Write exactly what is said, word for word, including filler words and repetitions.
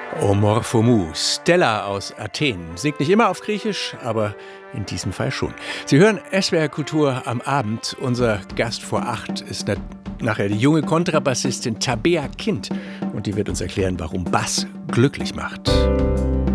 O Morphomou, Stella aus Athen. Singt nicht immer auf Griechisch, aber in diesem Fall schon. Sie hören S W R Kultur am Abend. Unser Gast vor acht ist na- nachher die junge Kontrabassistin Tabea Kind. Und die wird uns erklären, warum Bass glücklich macht.